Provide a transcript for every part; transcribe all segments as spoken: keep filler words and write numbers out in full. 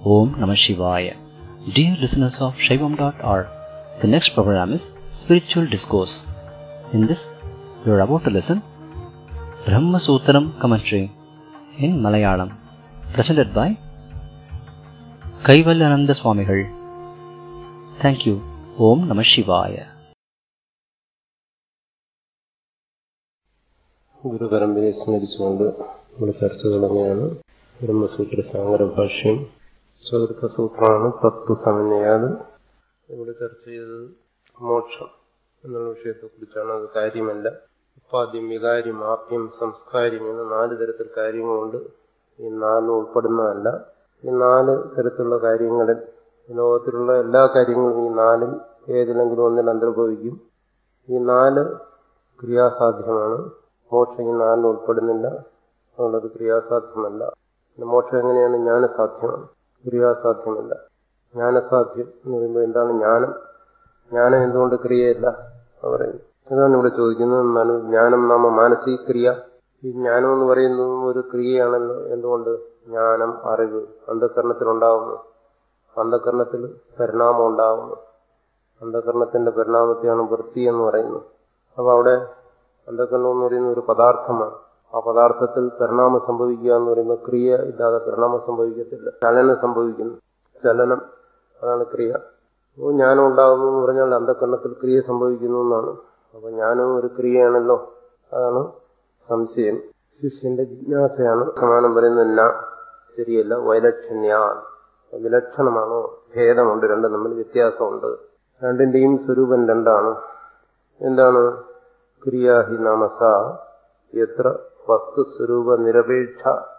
Om Namah Shivaya. Dear listeners of Shaivam dot org, the next program is Spiritual Discourse. In this, you are about to listen Brahma Sutram commentary in Malayalam, presented by Kaivalyananda Swamigal. Thank you. Om Namah Shivaya. ഗുരുപരമ്പരയെ സ്മരിച്ചുകൊണ്ട് നമ്മുടെ ചർച്ച തുടങ്ങിയാണ്. ബ്രഹ്മസൂത്ര സാഗര ഭാഷ്യം ചതുർത്ഥ സൂത്രമാണ്. തത്വ സമന്വയാത് ഇവിടെ ചർച്ച ചെയ്തത് മോക്ഷം എന്നുള്ള വിഷയത്തെക്കുറിച്ചാണ്. അത് കാര്യമല്ല, ഉപാദ്യം, വികാര്യം, ആപ്യം, സംസ്കാര്യം എന്ന നാല് തരത്തിൽ കാര്യങ്ങളുണ്ട്. ഈ നാലും ഉൾപ്പെടുന്നതല്ല. ഈ നാല് തരത്തിലുള്ള കാര്യങ്ങളിൽ ലോകത്തിലുള്ള എല്ലാ കാര്യങ്ങളും ഈ നാലും ഏതിലെങ്കിലും ഒന്നിൽ അന്തർഭവിക്കും. ഈ നാല് ക്രിയാസാധ്യമാണ്. മോക്ഷം ഈ നാലിന് ഉൾപ്പെടുന്നില്ല, അതുകൊണ്ടത് ക്രിയാസാധ്യമല്ല. മോക്ഷം എങ്ങനെയാണ്? ജ്ഞാനസാധ്യമാണ്, ക്രിയാസാധ്യമല്ല. ജ്ഞാനസാധ്യം എന്ന് പറയുമ്പോൾ എന്താണ് ജ്ഞാനം? ജ്ഞാനം എന്തുകൊണ്ട് ക്രിയയല്ല പറയുന്നു? അതാണ് ഇവിടെ ചോദിക്കുന്നത്. എന്നാലും ജ്ഞാനം നാമ മാനസിക ക്രിയ. ഈ ജ്ഞാനം എന്ന് പറയുന്നതും ഒരു ക്രിയയാണല്ലോ. എന്തുകൊണ്ട്? ജ്ഞാനം, അറിവ് അന്ധകരണത്തിലുണ്ടാകുന്നു. അന്ധകരണത്തിൽ പരിണാമം ഉണ്ടാകുന്നു. അന്ധകരണത്തിന്റെ പരിണാമത്തെയാണ് വൃത്തി എന്ന് പറയുന്നത്. അപ്പൊ അവിടെ അന്ധകരണം എന്ന് പറയുന്ന ഒരു പദാർത്ഥമാണ്. ആ പദാർത്ഥത്തിൽ പരിണാമം സംഭവിക്കുക എന്ന് പറയുമ്പോൾ ക്രിയ ഇല്ലാതെ പരിണാമം സംഭവിക്കത്തില്ല. ചലനം സംഭവിക്കുന്നു. ചലനം, അതാണ് ക്രിയ. അപ്പോൾ ജ്ഞാനം ഉണ്ടാകുന്നു എന്ന് പറഞ്ഞാൽ അന്ധകരണത്തിൽ ക്രിയ സംഭവിക്കുന്നു എന്നാണ്. അപ്പൊ ജ്ഞാനവും ഒരു ക്രിയയാണല്ലോ. അതാണ് സംശയം. ശിഷ്യന്റെ ജിജ്ഞാസയാണ്. സമാനം പറയുന്നില്ല, ശരിയല്ല. വൈലക്ഷണ്യ, വിലക്ഷണമാണോ? ഭേദമുണ്ട്, രണ്ടും തമ്മിൽ വ്യത്യാസമുണ്ട്. രണ്ടിന്റെയും സ്വരൂപം രണ്ടാണ്. എന്താണ്? ക്രിയാഹി നാമസ യത്ര വസ്തുസ്വരൂപ നിരപേക്ഷ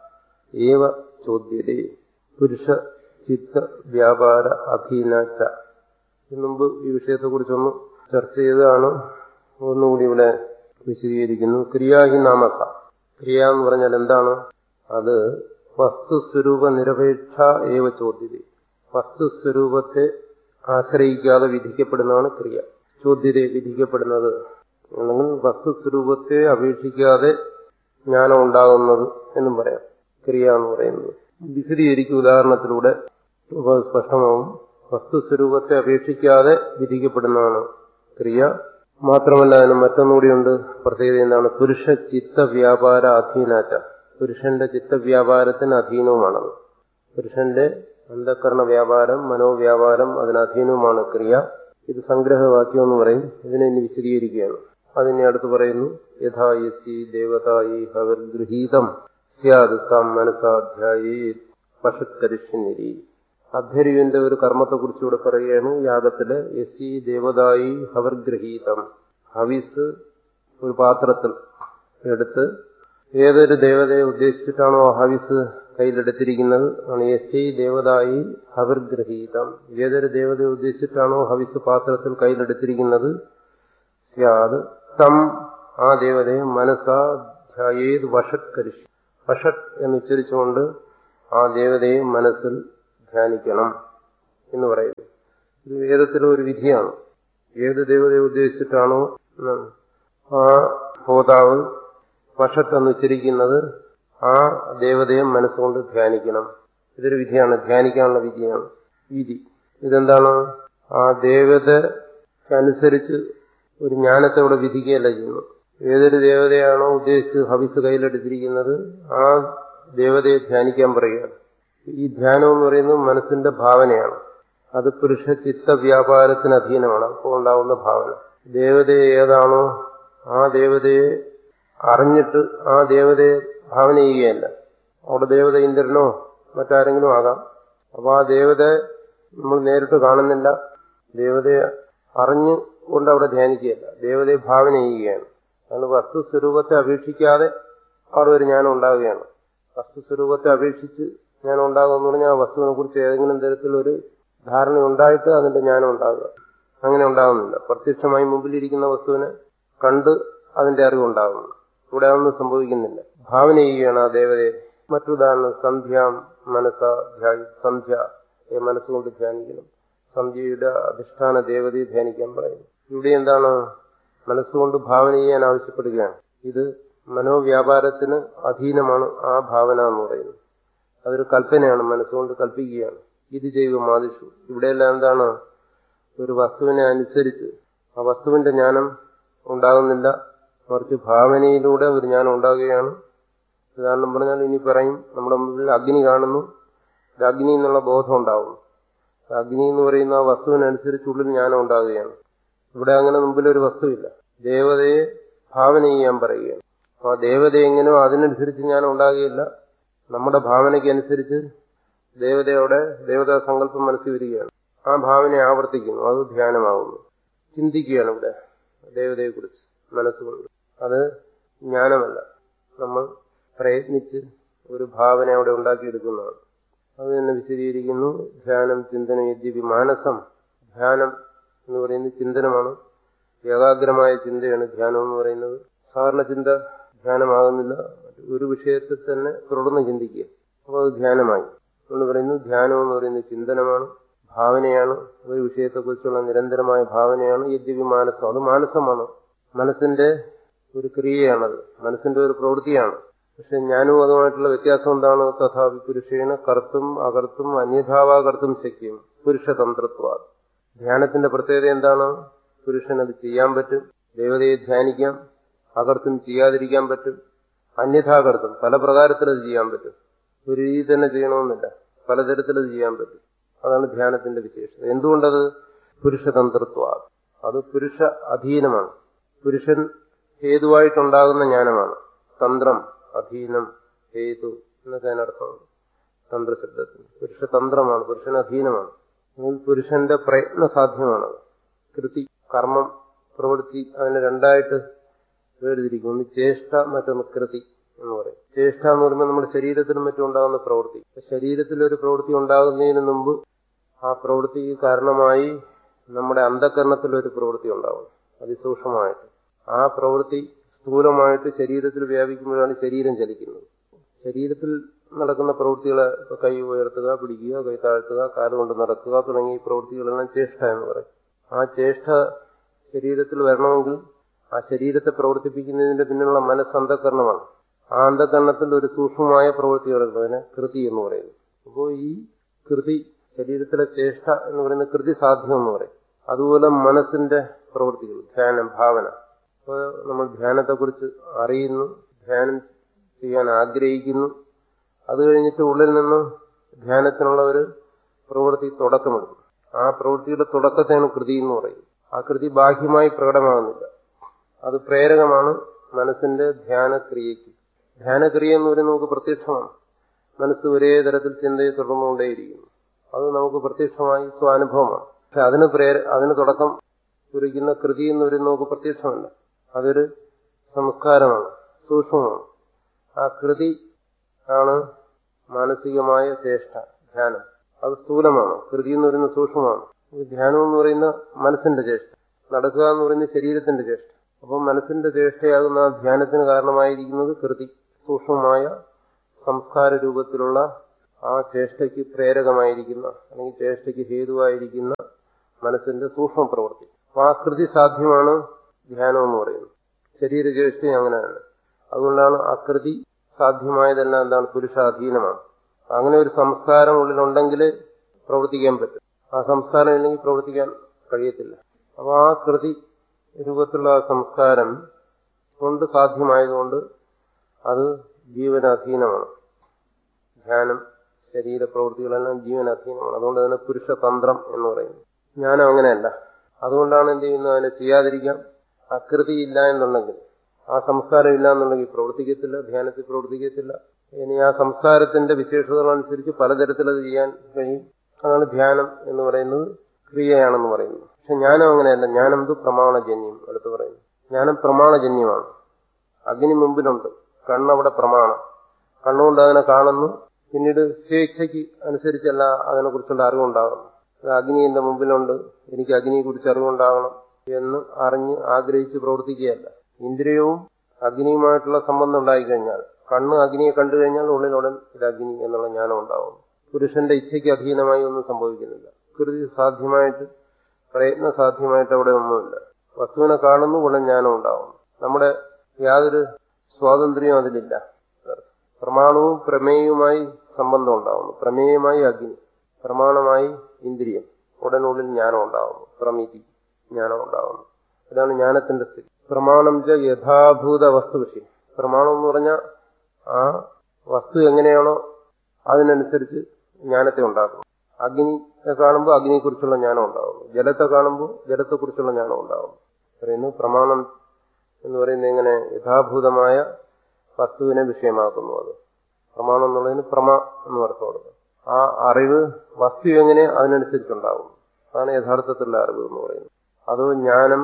ഏവ ചോദ്യതേ പുരുഷ ചിത്ത വ്യാപാര അധീനച്ച. മുമ്പ് ഈ വിഷയത്തെക്കുറിച്ചൊന്ന് ചർച്ച ചെയ്തതാണ്. ഒന്നുകൂടി ഇവിടെ വിശദീകരിക്കുന്നു. ക്രിയാഹി നാമസ, ക്രിയ എന്ന് പറഞ്ഞാൽ എന്താണ്? അത് വസ്തുസ്വരൂപ നിരപേക്ഷ ഏവ ചോദ്യതേ, വസ്തുസ്വരൂപത്തെ ആശ്രയിക്കാതെ വിധിക്കപ്പെടുന്നതാണ് ക്രിയ. ചോദ്യത വിധിക്കപ്പെടുന്നത് അല്ലെങ്കിൽ വസ്തുസ്വരൂപത്തെ അപേക്ഷിക്കാതെ ജ്ഞാനം ഉണ്ടാകുന്നത് എന്നും പറയാം ക്രിയ എന്ന് പറയുന്നത്. വിശദീകരിക്കും ഉദാഹരണത്തിലൂടെ സ്പഷ്ടമാവും. വസ്തുസ്വരൂപത്തെ അപേക്ഷിക്കാതെ വിധിക്കപ്പെടുന്നതാണ് ക്രിയ. മാത്രമല്ല അതിന് മറ്റൊന്നുകൂടിയുണ്ട്. പ്രത്യേകത എന്താണ്? പുരുഷ ചിത്ത വ്യാപാര അധീനാച്ച, പുരുഷന്റെ ചിത്തവ്യാപാരത്തിന് അധീനവുമാണത്. പുരുഷന്റെ അന്ധകരണ വ്യാപാരം, മനോവ്യാപാരം അതിന് അധീനവുമാണ് ക്രിയ. ഇത് സംഗ്രഹവാക്യം എന്ന് പറയും. ഇതിനെ ഇനി വിശദീകരിക്കുകയാണ്. അതിനെ അടുത്ത് പറയുന്നു. യഥാ യസി ദേവതായി ഹവിർഗൃഹീതം സ്യാദ് താം മനസാധ്യായേ പശുക്കരിഷ്യനിരി. അധ്വര്യുവിന്റെ ഒരു കർമ്മത്തെക്കുറിച്ച് ഇവിടെ പറയുകയാണ്. യാഗത്തില് യസി ദേവതായി ഹവിർഗൃഹീതം, ഹവിസ് ഒരു പാത്രത്തിൽ എടുത്ത് ഏതൊരു ദേവതയെ ഉദ്ദേശിച്ചിട്ടാണോ ഹവിസ് കയ്യിലെടുത്തിരിക്കുന്നത് ആണ് യസി ദേവതായി ഹവിർഗൃഹീതം. ഏതൊരു ദേവതയെ ഉദ്ദേശിച്ചിട്ടാണോ ഹവിസ് പാത്രത്തിൽ കയ്യിലെടുത്തിരിക്കുന്നത് സ്യാദ് തം, ആ ദേവതയെ മനസാ ധ്യായേത് വഷത് കരിഷ്, വഷത് എന്ന് ഉച്ചരിച്ചുകൊണ്ട് ആ ദേവതയെ മനസ്സിൽ ധ്യാനിക്കണം എന്ന് പറയുന്നു. ഇത് വേദത്തിലെ ഒരു വിധിയാണ്. ഏത് ദേവതയെ ഉദ്ദേശിച്ചിട്ടാണോ ആ ഹോതാവ് വഷത്ത് എന്ന് ഉച്ചരിക്കുന്നത് ആ ദേവതയെ മനസ്സുകൊണ്ട് ധ്യാനിക്കണം. ഇതൊരു വിധിയാണ്, ധ്യാനിക്കാനുള്ള വിധിയാണ് വിധി. ഇതെന്താണ്? ആ ദേവതക്കനുസരിച്ച് ഒരു ജ്ഞാനത്തെ ഇവിടെ വിധിക്കുകയല്ല ചെയ്യുന്നു. ഏതൊരു ദേവതയാണോ ഉദ്ദേശിച്ച് ഹവിസ് കയ്യിലെടുത്തിരിക്കുന്നത് ആ ദേവതയെ ധ്യാനിക്കാൻ പറയുകയാണ്. ഈ ധ്യാനം എന്ന് പറയുന്നത് മനസ്സിന്റെ ഭാവനയാണ്. അത് പുരുഷ ചിത്ത വ്യാപാരത്തിന് അധീനമാണ്. അപ്പോൾ ഉണ്ടാകുന്ന ഭാവന. ദേവതയെ ഏതാണോ ആ ദേവതയെ അറിഞ്ഞിട്ട് ആ ദേവതയെ ഭാവന ചെയ്യുകയല്ല. അവിടെ ദേവത ഇന്ദ്രനോ മറ്റാരെങ്കിലും ആകാം. അപ്പൊ ആ ദേവതയെ നമ്മൾ നേരിട്ട് കാണുന്നില്ല. ദേവതയെ അറിഞ്ഞു കൊണ്ട് അവിടെ ധ്യാനിക്കുകയല്ല, ദേവതയെ ഭാവന ചെയ്യുകയാണ്. അതാണ് വസ്തുസ്വരൂപത്തെ അപേക്ഷിക്കാതെ അവിടെ ഒരു ജ്ഞാനം ഉണ്ടാവുകയാണ്. വസ്തുസ്വരൂപത്തെ അപേക്ഷിച്ച് ജ്ഞാനം ഉണ്ടാകുമെന്ന് പറഞ്ഞാൽ ആ വസ്തുവിനെ കുറിച്ച് ഏതെങ്കിലും തരത്തിലൊരു ധാരണ ഉണ്ടായിട്ട് അതിന്റെ ജ്ഞാനം ഉണ്ടാകുക. അങ്ങനെ ഉണ്ടാകുന്നില്ല. പ്രത്യക്ഷമായി മുമ്പിലിരിക്കുന്ന വസ്തുവിനെ കണ്ട് അതിന്റെ അറിവുണ്ടാകുന്നു. ഇവിടെ അതൊന്നും സംഭവിക്കുന്നില്ല. ഭാവന ചെയ്യുകയാണ് ആ ദേവതയെ. മറ്റുദാഹരണം സന്ധ്യാം മനസ്സ ധ്യായി, സന്ധ്യ മനസ്സുകൊണ്ട് ധ്യാനിക്കണം. സന്ധ്യയുടെ അധിഷ്ഠാന ദേവതയെ ധ്യാനിക്കാൻ പറയുന്നു. ഇവിടെ എന്താണ്? മനസ്സുകൊണ്ട് ഭാവന ചെയ്യാൻ ആവശ്യപ്പെടുകയാണ്. ഇത് മനോവ്യാപാരത്തിന് അധീനമാണ് ആ ഭാവന എന്ന് പറയുന്നത്. അതൊരു കൽപ്പനയാണ്, മനസ്സുകൊണ്ട് കൽപ്പിക്കുകയാണ്. ഇത് ജൈവമാദിഷു. ഇവിടെയെല്ലാം എന്താണ്? ഒരു വസ്തുവിനെ അനുസരിച്ച് ആ വസ്തുവിന്റെ ജ്ഞാനം ഉണ്ടാകുന്നില്ല, മറിച്ച് ഭാവനയിലൂടെ ഒരു ജ്ഞാനം ഉണ്ടാകുകയാണ്. ഉദാഹരണം പറഞ്ഞാൽ ഇനി പറയും, നമ്മുടെ മുമ്പിൽ അഗ്നി കാണുന്നു, ഇത് അഗ്നി എന്നുള്ള ബോധം ഉണ്ടാകുന്നു. അഗ്നി എന്ന് പറയുന്ന ആ വസ്തുവിനനുസരിച്ചുള്ളിൽ ജ്ഞാനം ഉണ്ടാകുകയാണ്. ഇവിടെ അങ്ങനെ മുമ്പിലൊരു വസ്തുവില്ല. ദേവതയെ ഭാവന ചെയ്യാൻ പറയുകയാണ്. ആ ദേവത എങ്ങനെയോ അതിനനുസരിച്ച് ജ്ഞാനം ഉണ്ടാകുകയില്ല. നമ്മുടെ ഭാവനയ്ക്ക് അനുസരിച്ച് ദേവതയോടെ ദേവതാ സങ്കല്പം മനസ്സിൽ വരികയാണ്. ആ ഭാവനയെ ആവർത്തിക്കുന്നു, അത് ധ്യാനമാകുന്നു. ചിന്തിക്കുകയാണ് ഇവിടെ ദേവതയെക്കുറിച്ച് മനസ്സുകൊണ്ട്. അത് ജ്ഞാനമല്ല, നമ്മൾ പ്രയത്നിച്ച് ഒരു ഭാവന അവിടെ ഉണ്ടാക്കിയെടുക്കുന്നതാണ്. അത് തന്നെ വിശദീകരിക്കുന്നു. ധ്യാനം ചിന്തനം യദ്യപി മാനസം. ധ്യാനം എന്ന് പറയുന്നത് ചിന്തനമാണ്, ഏകാഗ്രമായ ചിന്തയാണ് ധ്യാനം എന്ന് പറയുന്നത്. സാധാരണ ചിന്ത ധ്യാനമാകുന്നില്ല, ഒരു വിഷയത്തിൽ തന്നെ തുടർന്ന് ചിന്തിക്കുക, അപ്പോൾ അത് ധ്യാനമായി എന്ന് പറയുന്നു. ധ്യാനം എന്ന് പറയുന്നത് ചിന്തനമാണ്, ഭാവനയാണ്, ഒരു വിഷയത്തെക്കുറിച്ചുള്ള നിരന്തരമായ ഭാവനയാണ്. യദ്യപി മാനസം, അത് മാനസമാണ്, മനസ്സിന്റെ ഒരു ക്രിയയാണത്, മനസ്സിന്റെ ഒരു പ്രവൃത്തിയാണ്. പക്ഷെ ജ്ഞാനവും അതുമായിട്ടുള്ള വ്യത്യാസം എന്താണ്? തഥാപി പുരുഷേണ കർത്തും അകർത്തും അന്യഥാവാ കർത്തും ശക്യം പുരുഷതന്ത്രത്വ. ധ്യാനത്തിന്റെ പ്രത്യേകത എന്താണ്? പുരുഷൻ അത് ചെയ്യാൻ പറ്റും, ദേവതയെ ധ്യാനിക്കാം, അകർത്തും ചെയ്യാതിരിക്കാൻ പറ്റും, അന്യഥാകർത്തും പല പ്രകാരത്തിലത് ചെയ്യാൻ പറ്റും. ഒരു രീതി തന്നെ ചെയ്യണമെന്നില്ല, പലതരത്തിലത് ചെയ്യാൻ പറ്റും. അതാണ് ധ്യാനത്തിന്റെ വിശേഷത. എന്തുകൊണ്ടത്? പുരുഷതന്ത്രത്വ, അത് പുരുഷ അധീനമാണ്. പുരുഷൻ ഹേതുവായിട്ടുണ്ടാകുന്ന ജ്ഞാനമാണ്. തന്ത്രം, അധീനം, ഹേതു എന്നൊക്കെ അതിനർത്ഥമാണ് തന്ത്രശബ്ദത്തിന്. പുരുഷതന്ത്രമാണ്, പുരുഷൻ അധീനമാണ്. പുരുഷന്റെ പ്രയത്ന സാധ്യമാണത്. കൃതി, കർമ്മം, പ്രവൃത്തി, അതിനെ രണ്ടായിട്ട് വേർതിരിക്കും. ഒന്ന് ചേഷ്ട, മറ്റൊന്ന് കൃതി എന്ന് പറയും. ചേഷ്ട എന്ന് പറയുമ്പോൾ നമ്മുടെ ശരീരത്തിനും മറ്റും ഉണ്ടാകുന്ന പ്രവൃത്തി. ശരീരത്തിലൊരു പ്രവൃത്തി ഉണ്ടാകുന്നതിന് മുമ്പ് ആ പ്രവൃത്തിക്ക് കാരണമായി നമ്മുടെ അന്ധകരണത്തിലൊരു പ്രവൃത്തി ഉണ്ടാകും, അതിസൂക്ഷ്മമായിട്ട്. ആ പ്രവൃത്തി സ്ഥൂലമായിട്ട് ശരീരത്തിൽ വ്യാപിക്കുമ്പോഴാണ് ശരീരം ചലിക്കുന്നത്. ശരീരത്തിൽ നടക്കുന്ന പ്രവൃത്തികളെ കൈ ഉയർത്തുക, പിടിക്കുക, കൈ താഴ്ത്തുക, കാലുകൊണ്ട് നടക്കുക തുടങ്ങിയ പ്രവൃത്തികളെല്ലാം ചേഷ്ട എന്ന് പറയും. ആ ചേഷ്ട ശരീരത്തിൽ വരണമെങ്കിൽ ആ ശരീരത്തെ പ്രവർത്തിപ്പിക്കുന്നതിന്റെ പിന്നിലുള്ള മനസ്സ് അന്ധകരണമാണ്. ആ അന്ധകരണത്തിൽ ഒരു സൂക്ഷ്മമായ പ്രവൃത്തി നടക്കുന്നത്, അതിനെ കൃതി എന്ന് പറയുന്നു. അപ്പോൾ ഈ കൃതി, ശരീരത്തിലെ ചേഷ്ട എന്ന് പറയുന്ന കൃതി സാധ്യം എന്ന് പറയും. അതുപോലെ മനസ്സിന്റെ പ്രവൃത്തികൾ, ധ്യാനം, ഭാവന. അപ്പോൾ നമ്മൾ ധ്യാനത്തെക്കുറിച്ച് അറിയുന്നു, ധ്യാനം ചെയ്യാൻ ആഗ്രഹിക്കുന്നു, അത് കഴിഞ്ഞിട്ട് ഉള്ളിൽ നിന്ന് ധ്യാനത്തിനുള്ള ഒരു പ്രവൃത്തി തുടക്കമെടുക്കും. ആ പ്രവൃത്തിയുടെ തുടക്കത്തെയാണ് കൃതി എന്ന് പറയുന്നത്. ആ കൃതി ബാഹ്യമായി പ്രകടമാകുന്നില്ല, അത് പ്രേരകമാണ് മനസ്സിന്റെ ധ്യാനക്രിയയ്ക്ക്. ധ്യാനക്രിയ എന്ന് പറയുന്നത് നമുക്ക് പ്രത്യക്ഷമാണ്. മനസ്സ് ഒരേ തരത്തിൽ ചിന്തയെ തുടർന്നുകൊണ്ടേയിരിക്കുന്നു, അത് നമുക്ക് പ്രത്യക്ഷമായി സ്വാനുഭവമാണ്. പക്ഷെ അതിന് പ്രേര അതിന് തുടക്കം കുറിക്കുന്ന കൃതി എന്ന് പറയുന്നത് നമുക്ക് പ്രത്യക്ഷമല്ല, അതൊരു സംസ്കാരമാണ്, സൂക്ഷ്മമാണ്. ആ കൃതി ആണ് മാനസികമായ ചേഷ്ട, ധ്യാനം. അത് സ്ഥൂലമാണ്, കൃതി എന്ന് പറയുന്നത് സൂക്ഷ്മമാണ്. ധ്യാനം എന്ന് പറയുന്ന മനസ്സിന്റെ ചേഷ്ട, നടക്കുക എന്ന് പറയുന്നത് ശരീരത്തിന്റെ ചേഷ്ട. അപ്പം മനസ്സിന്റെ ചേഷ്ടയാകുന്ന ആ ധ്യാനത്തിന് കാരണമായിരിക്കുന്നത് കൃതി, സൂക്ഷ്മമായ സംസ്കാര രൂപത്തിലുള്ള ആ ചേഷ്ടയ്ക്ക് പ്രേരകമായിരിക്കുന്ന അല്ലെങ്കിൽ ചേഷ്ടയ്ക്ക് ഹേതുവായിരിക്കുന്ന മനസ്സിന്റെ സൂക്ഷ്മ പ്രവൃത്തി. അപ്പൊ ആ കൃതി സാധ്യമാണ് ധ്യാനം എന്ന് പറയുന്നത്. ശരീരചേഷ്ടയും അങ്ങനെയാണ്. അതുകൊണ്ടാണ് ആ കൃതി സാധ്യമായതെല്ലാം എന്താണ്? പുരുഷാധീനമാണ്. അങ്ങനെ ഒരു സംസ്കാരം ഉള്ളിലുണ്ടെങ്കിൽ പ്രവർത്തിക്കാൻ പറ്റും. ആ സംസ്കാരം ഇല്ലെങ്കിൽ പ്രവർത്തിക്കാൻ കഴിയത്തില്ല. അപ്പൊ ആ കൃതി രൂപത്തിലുള്ള സംസ്കാരം കൊണ്ട് സാധ്യമായതുകൊണ്ട് അത് ജീവനാധീനമാണ്. ധ്യാനം, ശരീരപ്രവൃത്തികളെല്ലാം ജീവനാധീനമാണ്. അതുകൊണ്ട് തന്നെ പുരുഷതന്ത്രം എന്ന് പറയുന്നു. ജ്ഞാനം അങ്ങനെയല്ല. അതുകൊണ്ടാണ് എന്ത് ചെയ്യുന്നത്? അതിനെ ചെയ്യാതിരിക്കാം. അകൃതി ഇല്ല എന്നുണ്ടെങ്കിൽ, ആ സംസ്കാരം ഇല്ല എന്നുണ്ടെങ്കിൽ പ്രവർത്തിക്കത്തില്ല, ധ്യാനത്തിൽ പ്രവർത്തിക്കത്തില്ല. ഇനി ആ സംസ്കാരത്തിന്റെ വിശേഷതകളനുസരിച്ച് പലതരത്തിൽ അത് ചെയ്യാൻ കഴിയും. അതാണ് ധ്യാനം എന്ന് പറയുന്നത്, ക്രിയയാണെന്ന് പറയുന്നത്. പക്ഷെ ജ്ഞാനം അങ്ങനെയല്ല. ജ്ഞാനം ഇത് പ്രമാണജന്യം. അടുത്ത് പറയുന്നു, ജ്ഞാനം പ്രമാണജന്യമാണ്. അഗ്നി മുമ്പിലുണ്ട്, കണ്ണവിടെ പ്രമാണം. കണ്ണുകൊണ്ട് അതിനെ കാണുന്നു, പിന്നീട് സ്വേച്ഛയ്ക്ക് അനുസരിച്ചല്ല അതിനെക്കുറിച്ചുള്ള അറിവുണ്ടാകുന്നു. അഗ്നി എന്റെ മുമ്പിലുണ്ട്, എനിക്ക് അഗ്നിയെക്കുറിച്ച് അറിവുണ്ടാകണം എന്ന് അറിഞ്ഞ് ആഗ്രഹിച്ച് പ്രവർത്തിക്കുകയല്ല. ഇന്ദ്രിയവും അഗ്നിയുമായിട്ടുള്ള സംബന്ധം ഉണ്ടായിക്കഴിഞ്ഞാൽ, കണ്ണ് അഗ്നിയെ കണ്ടു കഴിഞ്ഞാൽ ഉള്ളിലുടൻ ഇത് അഗ്നി എന്നുള്ള ജ്ഞാനം ഉണ്ടാകും. പുരുഷന്റെ ഇച്ഛയ്ക്ക് അധീനമായി ഒന്നും സംഭവിക്കുന്നില്ല. കൃതി സാധ്യമായിട്ട്, പ്രയത്ന സാധ്യമായിട്ട് അവിടെ ഒന്നുമില്ല. വസ്തുവിനെ കാണുന്നു, ഉടൻ ജ്ഞാനം ഉണ്ടാകും. നമ്മുടെ യാതൊരു സ്വാതന്ത്ര്യവും അതിലില്ല. പ്രമാണവും പ്രമേയവുമായി സംബന്ധം ഉണ്ടാകുന്നു. പ്രമേയമായി അഗ്നി, പ്രമാണമായി ഇന്ദ്രിയം, ഉടനുള്ളിൽ ജ്ഞാനം ഉണ്ടാകുന്നു, പ്രമിതി ജ്ഞാനം ഉണ്ടാകുന്നു. ഇതാണ് ജ്ഞാനത്തിന്റെ സ്ഥിതി. പ്രമാണം ച യഥാഭൂത വസ്തു വിഷയം. പ്രമാണം എന്ന് പറഞ്ഞാൽ ആ വസ്തു എങ്ങനെയാണോ അതിനനുസരിച്ച് ജ്ഞാനത്തെ ഉണ്ടാക്കുന്നു. അഗ്നിയെ കാണുമ്പോൾ അഗ്നിയെക്കുറിച്ചുള്ള ജ്ഞാനം ഉണ്ടാകുന്നു, ജലത്തെ കാണുമ്പോൾ ജലത്തെക്കുറിച്ചുള്ള ജ്ഞാനം ഉണ്ടാകുന്നു. പറയുന്നു പ്രമാണം എന്ന് പറയുന്നത് എങ്ങനെ യഥാഭൂതമായ വസ്തുവിനെ വിഷയമാക്കുന്നു. അത് പ്രമാണം എന്നുള്ളതിന് പ്രമ എന്ന് അർത്ഥം കൊടുക്കുക. ആ അറിവ് വസ്തു എങ്ങനെ അതിനനുസരിച്ചുണ്ടാകും. അതാണ് യഥാർത്ഥത്തിലുള്ള അറിവ് എന്ന് പറയുന്നത്. അതോ ജ്ഞാനം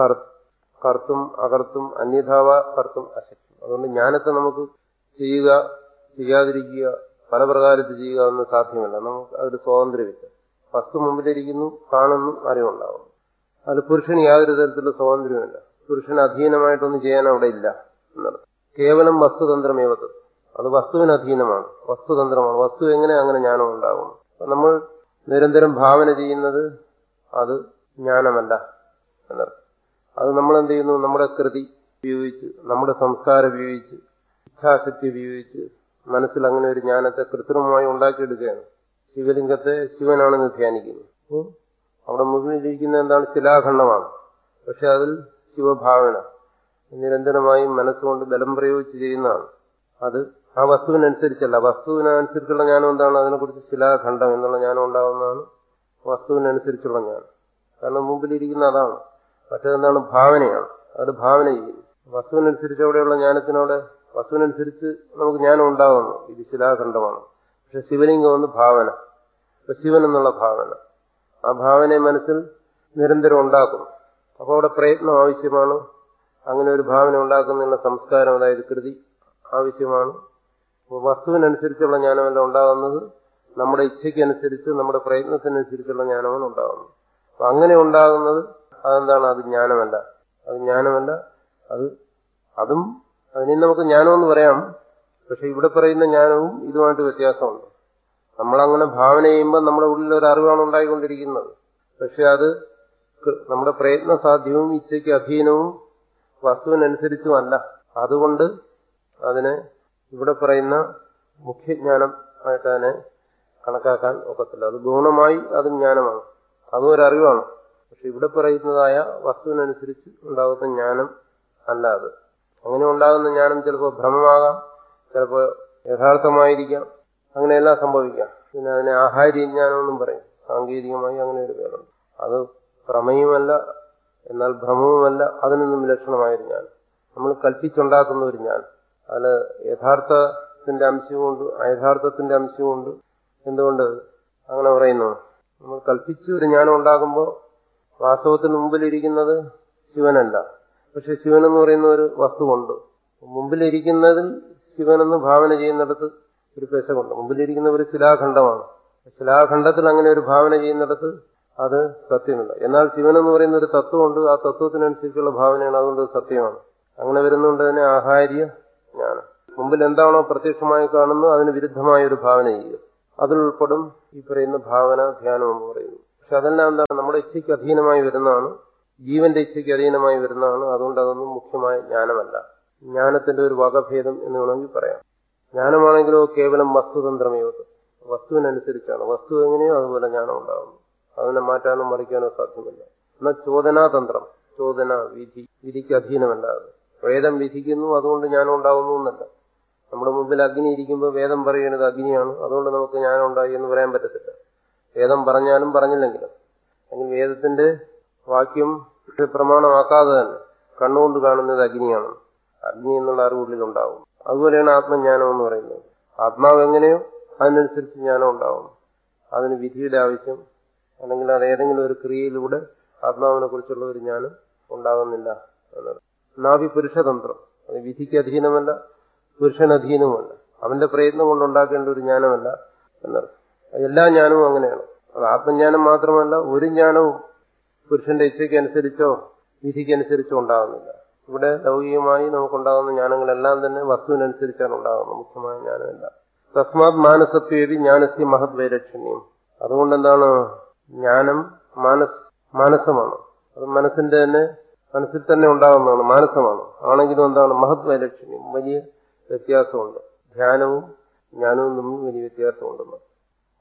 കർത്തും അകർത്തും അന്യഥാവ കർത്തും അശക്തി. അതുകൊണ്ട് ജ്ഞാനത്തെ നമുക്ക് ചെയ്യുക ചെയ്യാതിരിക്കുക പല പ്രകാരത്തിൽ ചെയ്യുക എന്ന് സാധ്യമല്ല. നമുക്ക് അതൊരു സ്വാതന്ത്ര്യമില്ല. വസ്തു മുമ്പിലിരിക്കുന്നു, കാണുന്നു, അറിവുണ്ടാകുന്നു. അതിൽ പുരുഷന് യാതൊരു തരത്തിലുള്ള സ്വാതന്ത്ര്യമില്ല. പുരുഷന് അധീനമായിട്ടൊന്നും ചെയ്യാൻ അവിടെ ഇല്ല എന്നർത്ഥം. കേവലം വസ്തുതന്ത്രമേവത്. അത് വസ്തുവിന് അധീനമാണ്, വസ്തുതന്ത്രമാണ്. വസ്തു എങ്ങനെ അങ്ങനെ ജ്ഞാനം ഉണ്ടാകും. നമ്മൾ നിരന്തരം ഭാവന ചെയ്യുന്നത് അത് ജ്ഞാനമല്ല എന്നർത്ഥം. അത് നമ്മൾ എന്ത് ചെയ്യുന്നു, നമ്മുടെ കൃതി ഉപയോഗിച്ച്, നമ്മുടെ സംസ്കാരം ഉപയോഗിച്ച്, ഇച്ഛാശക്തി ഉപയോഗിച്ച് മനസ്സിൽ അങ്ങനെ ഒരു ജ്ഞാനത്തെ കൃത്രിമമായി ഉണ്ടാക്കിയെടുക്കുകയാണ്. ശിവലിംഗത്തെ ശിവനാണെന്ന് ധ്യാനിക്കുന്നു. അപ്പോൾ അവിടെ മുന്നിലിരിക്കുന്ന എന്താണ്, ശിലാഖണ്ഡമാണ്. പക്ഷെ അതിൽ ശിവഭാവന നിരന്തരമായും മനസ്സുകൊണ്ട് ബലം പ്രയോഗിച്ച് ചെയ്യുന്നതാണ്. അത് ആ വസ്തുവിനനുസരിച്ചല്ല. വസ്തുവിനനുസരിച്ചുള്ള ജ്ഞാനം എന്താണ്, അതിനെക്കുറിച്ച് ശിലാഖണ്ഡം എന്നുള്ള ജ്ഞാനം ഉണ്ടാകുന്നതാണ് വസ്തുവിനനുസരിച്ചുള്ള ജ്ഞാനം. കാരണം മുമ്പിലിരിക്കുന്ന അതാണ്. മറ്റേതെന്താണ്, ഭാവനയാണ്. അത് ഭാവന ചെയ്യുന്നു. വസ്തുവിനനുസരിച്ച് അവിടെയുള്ള ജ്ഞാനത്തിനോടെ വസ്തുവിനനുസരിച്ച് നമുക്ക് ജ്ഞാനം ഉണ്ടാകുന്നു. ഇത് ശിലാഖണ്ഡമാണ്. പക്ഷെ ശിവലിംഗം ഒന്ന് ഭാവന. ഇപ്പൊ ശിവൻ എന്നുള്ള ഭാവന, ആ ഭാവനയെ മനസ്സിൽ നിരന്തരം ഉണ്ടാക്കുന്നു. അപ്പോൾ അവിടെ പ്രയത്നം ആവശ്യമാണ്. അങ്ങനെ ഒരു ഭാവന ഉണ്ടാക്കുന്നതിനുള്ള സംസ്കാരം, അതായത് കൃതി ആവശ്യമാണ്. വസ്തുവിനനുസരിച്ചുള്ള ജ്ഞാനമല്ല ഉണ്ടാകുന്നത്, നമ്മുടെ ഇച്ഛയ്ക്കനുസരിച്ച് നമ്മുടെ പ്രയത്നത്തിനനുസരിച്ചുള്ള ജ്ഞാനമാണ് ഉണ്ടാകുന്നത്. അപ്പൊ അങ്ങനെ ഉണ്ടാകുന്നത് അതെന്താണ്, അത് ജ്ഞാനമല്ല. അത് ജ്ഞാനമല്ല. അത് അതും അതിനെ നമുക്ക് ജ്ഞാനമെന്ന് പറയാം. പക്ഷെ ഇവിടെ പറയുന്ന ജ്ഞാനവും ഇതുമായിട്ട് വ്യത്യാസമുണ്ട്. നമ്മളങ്ങനെ ഭാവന ചെയ്യുമ്പോൾ നമ്മുടെ ഉള്ളിൽ ഒരു അറിവാണ് ഉണ്ടായിക്കൊണ്ടിരിക്കുന്നത്. പക്ഷെ അത് നമ്മുടെ പ്രയത്ന സാധ്യവും ഇച്ഛയ്ക്ക് അധീനവും വസ്തുവിനനുസരിച്ചുമല്ല. അതുകൊണ്ട് അതിനെ ഇവിടെ പറയുന്ന മുഖ്യജ്ഞാനം ആയിട്ട് അതിനെ കണക്കാക്കാൻ ഒക്കത്തില്ല. അത് ഗുണമായി അത് ജ്ഞാനമാണ്, അതും ഒരു അറിവാണ്. പക്ഷെ ഇവിടെ പറയുന്നതായ വസ്തുവിനനുസരിച്ച് ഉണ്ടാകുന്ന ജ്ഞാനം അല്ല അത്. അങ്ങനെ ഉണ്ടാകുന്ന ജ്ഞാനം ചിലപ്പോൾ ഭ്രമമാകാം, ചിലപ്പോൾ യഥാർത്ഥമായിരിക്കാം, അങ്ങനെയെല്ലാം സംഭവിക്കാം. പിന്നെ അതിനെ ആഹാര്യജ്ഞാനം എന്നും പറയും. സാങ്കേതികമായി അങ്ങനെ ഒരു പേരുണ്ട്. അത് പ്രമേയമല്ല, എന്നാൽ ഭ്രമവുമല്ല, അതിനൊന്നും ലക്ഷണമായൊരു ജ്ഞാനം. നമ്മൾ കൽപ്പിച്ചുണ്ടാക്കുന്ന ഒരു ജ്ഞാനം. അതിൽ യഥാർത്ഥത്തിന്റെ അംശവുമുണ്ട്, അയഥാർത്ഥത്തിന്റെ അംശവുമുണ്ട്. എന്തുകൊണ്ട് അങ്ങനെ പറയുന്നു? നമ്മൾ കൽപ്പിച്ച് ഒരു ജ്ഞാനം ഉണ്ടാകുമ്പോൾ വാസ്തവത്തിന് മുമ്പിലിരിക്കുന്നത് ശിവനല്ല. പക്ഷെ ശിവനെന്ന് പറയുന്ന ഒരു വസ്തുവുണ്ട്. മുമ്പിലിരിക്കുന്നതിൽ ശിവനെന്ന് ഭാവന ചെയ്യുന്നിടത്ത് ഒരു പെശകുണ്ട്. മുമ്പിലിരിക്കുന്ന ഒരു ശിലാഖണ്ഡമാണ്. ശിലാഖണ്ഡത്തിൽ അങ്ങനെ ഒരു ഭാവന ചെയ്യുന്നിടത്ത് അത് സത്യമില്ല. എന്നാൽ ശിവനെന്ന് പറയുന്ന ഒരു തത്വമുണ്ട്. ആ തത്വത്തിനനുസരിച്ചുള്ള ഭാവനയാണ്, അതുകൊണ്ട് സത്യമാണ്. അങ്ങനെ വരുന്നതുകൊണ്ട് തന്നെ ആഹാര്യ ജ്ഞാനം. മുമ്പിൽ എന്താണോ പ്രത്യക്ഷമായി കാണുന്നത് അതിന് വിരുദ്ധമായ ഒരു ഭാവന ചെയ്യുക, അതിലുൾപ്പെടും ഈ പറയുന്ന ഭാവന ധ്യാനം എന്ന് പറയുന്നു. പക്ഷെ അതെല്ലാം എന്താണ്, നമ്മുടെ ഇച്ഛയ്ക്ക് അധീനമായി വരുന്നതാണ്, ജീവന്റെ ഇച്ഛയ്ക്ക് അധീനമായി വരുന്നതാണ്. അതുകൊണ്ട് അതൊന്നും മുഖ്യമായ ജ്ഞാനമല്ല. ജ്ഞാനത്തിന്റെ ഒരു വകഭേദം എന്ന് വേണമെങ്കിൽ പറയാം. ജ്ഞാനമാണെങ്കിലോ കേവലം വസ്തുതന്ത്രമേവത്, വസ്തുവിനനുസരിച്ചാണ്. വസ്തു എങ്ങനെയോ അതുപോലെ ജ്ഞാനം ഉണ്ടാകുന്നു. അതിനെ മാറ്റാനോ മറിക്കാനോ സാധ്യമല്ല. എന്നാൽ ചോദനാതന്ത്രം, ചോദന, വിധി, വിധിക്ക് അധീനമല്ല. അത് വേദം വിധിക്കുന്നു, അതുകൊണ്ട് ജ്ഞാനം ഉണ്ടാകുന്നു എന്നല്ല. നമ്മുടെ മുമ്പിൽ അഗ്നി ഇരിക്കുമ്പോൾ വേദം പറയുന്നത് അഗ്നിയാണ്, അതുകൊണ്ട് നമുക്ക് ജ്ഞാനം ഉണ്ടായി എന്ന് പറയാൻ പറ്റത്തില്ല. വേദം പറഞ്ഞാലും പറഞ്ഞില്ലെങ്കിലും, അല്ലെങ്കിൽ വേദത്തിന്റെ വാക്യം പ്രമാണമാക്കാതെ തന്നെ കണ്ണുകൊണ്ട് കാണുന്നത് അഗ്നിയാണ്, അഗ്നി എന്നുള്ള അറിവുള്ളിലുണ്ടാവും. അതുപോലെയാണ് ആത്മജ്ഞാനം എന്ന് പറയുന്നത്. ആത്മാവ് എങ്ങനെയോ അതിനനുസരിച്ച് ജ്ഞാനം ഉണ്ടാവും. അതിന് വിധിയുടെ ആവശ്യം, അല്ലെങ്കിൽ അത് ഏതെങ്കിലും ഒരു ക്രിയയിലൂടെ ആത്മാവിനെ കുറിച്ചുള്ള ഒരു ജ്ഞാനം ഉണ്ടാകുന്നില്ല എന്നത്. നാഭി പുരുഷതന്ത്രം, അത് വിധിക്ക് അധീനമല്ല, പുരുഷനധീനവുമല്ല, അവന്റെ പ്രയത്നം കൊണ്ടുണ്ടാക്കേണ്ട ഒരു ജ്ഞാനമല്ല എന്നർത്ഥം. എല്ലാ ജ്ഞാനവും അങ്ങനെയാണ്. അത് ആത്മജ്ഞാനം മാത്രമല്ല, ഒരു ജ്ഞാനവും പുരുഷന്റെ ഇച്ഛയ്ക്ക് അനുസരിച്ചോ വിധിക്കനുസരിച്ചോ ഉണ്ടാകുന്നില്ല. ഇവിടെ ലൗകികമായി നമുക്കുണ്ടാകുന്ന ജ്ഞാനങ്ങളെല്ലാം തന്നെ വസ്തുവിനനുസരിച്ചാണ് ഉണ്ടാകുന്നത്, മുഖ്യമായ ജ്ഞാനമല്ല. തസ്മാത് മാനസത്വേവി ജ്ഞാനസ്യ മഹത് വൈലക്ഷണ്യം. അതുകൊണ്ടെന്താണ്, ജ്ഞാനം മാനസ് മാനസമാണ്. അത് മനസ്സിന്റെ തന്നെ മനസ്സിൽ തന്നെ ഉണ്ടാകുന്നതാണ്, മാനസമാണ്. ആണെങ്കിലും എന്താണ്, മഹത് വൈലക്ഷണ്യം, വലിയ വ്യത്യാസമുണ്ട്. ധ്യാനവും ജ്ഞാനവും തമ്മിൽ വലിയ വ്യത്യാസമുണ്ടെന്ന്.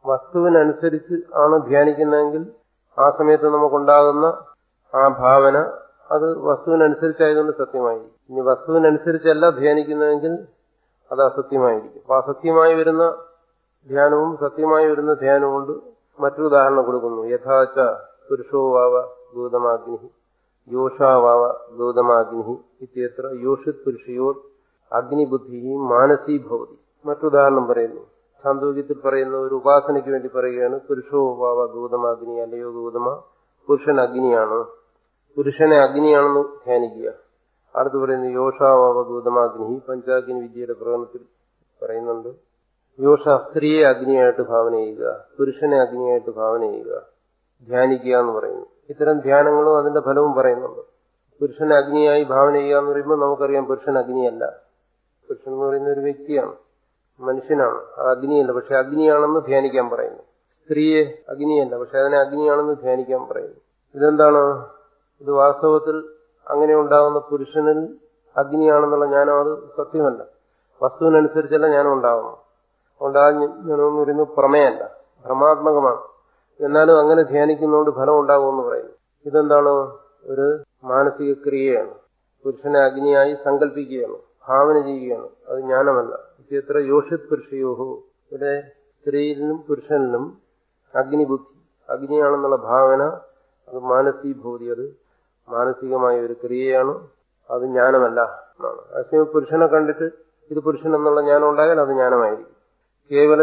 വസ്തുവിനനുസരിച്ച് ആണ് ധ്യാനിക്കുന്നതെങ്കിൽ ആ സമയത്ത് നമുക്കുണ്ടാകുന്ന ആ ഭാവന അത് വസ്തുവിനനുസരിച്ചായതുകൊണ്ട് സത്യമായിരിക്കും. ഇനി വസ്തുവിനനുസരിച്ചല്ല ധ്യാനിക്കുന്നതെങ്കിൽ അത് അസത്യമായിരിക്കും. അപ്പൊ അസത്യമായി വരുന്ന ധ്യാനവും സത്യമായി വരുന്ന ധ്യാനവും കൊണ്ട് മറ്റൊരു ഉദാഹരണം കൊടുക്കുന്നു. യഥാച പുരുഷോ വാവ ഗൗതമാഗ്നി യോഷാവാവ ഗൗതമാഗ്നി ഇത്യത്ര യോഷിത് പുരുഷയോ അഗ്നിബുദ്ധി മാനസീ ഭവതി. മറ്റുദാഹരണം പറയുന്നു. ഛാന്തോക്യത്തിൽ പറയുന്ന ഒരു ഉപാസനയ്ക്ക് വേണ്ടി പറയുകയാണ്. പുരുഷോ വാവ ഗൗതമാഗ്നി, അല്ലയോ ഗൗതമ പുരുഷൻ അഗ്നിയാണ്, പുരുഷനെ അഗ്നിയാണെന്ന് ധ്യാനിക്കുക. അടുത്ത് പറയുന്നു യോഷാവാവ ഗൗതമാഗ്നി. പഞ്ചാഗ്നി വിദ്യയുടെ പ്രകടനത്തിൽ പറയുന്നുണ്ട്. യോഷ സ്ത്രീയെ അഗ്നിയായിട്ട് ഭാവന ചെയ്യുക, പുരുഷനെ അഗ്നിയായിട്ട് ഭാവന ചെയ്യുക, ധ്യാനിക്കുക എന്ന് പറയുന്നു. ഇത്തരം ധ്യാനങ്ങളും അതിന്റെ ഫലവും പറയുന്നുണ്ട്. പുരുഷനെ അഗ്നിയായി ഭാവന ചെയ്യുക എന്ന് പറയുമ്പോൾ നമുക്കറിയാം പുരുഷൻ അഗ്നിയല്ല. പുരുഷൻ എന്ന് പറയുന്ന ഒരു വ്യക്തിയാണ്, മനുഷ്യനാണ്. അത് അഗ്നിയല്ല, പക്ഷെ അഗ്നിയാണെന്ന് ധ്യാനിക്കാൻ പറയുന്നു. സ്ത്രീയെ അഗ്നിയല്ല, പക്ഷെ അതിനെ അഗ്നിയാണെന്ന് ധ്യാനിക്കാൻ പറയുന്നു. ഇതെന്താണ്? ഇത് വാസ്തവത്തിൽ അങ്ങനെ ഉണ്ടാകുന്ന പുരുഷനിൽ അഗ്നിയാണെന്നുള്ള ജ്ഞാനം അത് സത്യമല്ല. വസ്തുവിനനുസരിച്ചല്ല ജ്ഞാനം ഉണ്ടാകുന്നു. അതുകൊണ്ട് ആ ജ്ഞാനം എന്ന് പറയുന്നത് പ്രമേയല്ല, ഭ്രമാത്മകമാണ്. എന്നാലും അങ്ങനെ ധ്യാനിക്കുന്നതുകൊണ്ട് ഫലം ഉണ്ടാകുമെന്ന് പറയുന്നു. ഇതെന്താണ്? ഒരു മാനസിക ക്രിയയാണ്. പുരുഷനെ അഗ്നിയായി സങ്കല്പിക്കുകയാണ്, ഭാവന ചെയ്യുകയാണ്. അത് ജ്ഞാനമല്ല. ഇത്ര യോഷിത് പുരുഷയോഹോ, ഇവിടെ സ്ത്രീയിലും പുരുഷനിലും അഗ്നിബുദ്ധി, അഗ്നിയാണെന്നുള്ള ഭാവന അത് മാനസീഭൂതി, അത് മാനസികമായ ഒരു ക്രിയയാണ്. അത് ജ്ഞാനമല്ല എന്നാണ്. അതേസമയം പുരുഷനെ കണ്ടിട്ട് ഇത് പുരുഷൻ എന്നുള്ള ജ്ഞാനം ഉണ്ടായാൽ അത് ജ്ഞാനമായിരിക്കും. കേവല